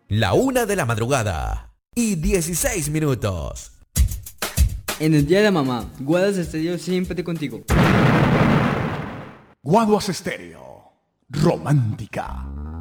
La 1 de la madrugada y 16 minutos. En el día de la mamá, Guadas Estéreo siempre contigo. Guaduas Estéreo, romántica.